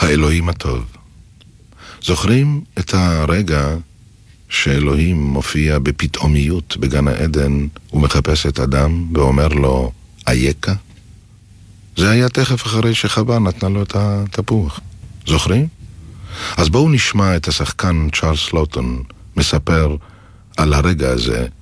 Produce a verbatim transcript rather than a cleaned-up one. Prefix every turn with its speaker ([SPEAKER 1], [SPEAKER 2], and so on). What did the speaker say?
[SPEAKER 1] האלוהים הטוב. זוכרים את הרגע שאלוהים מופיע בפתאומיות בגן העדן ומחפש את אדם ואומר לו, אייכה? זה היה תכף אחרי שחווה נתנה לו את התפוח. זוכרים? אז בואו נשמע את השחקן צ'ארלס לוטון מספר על הרגע הזה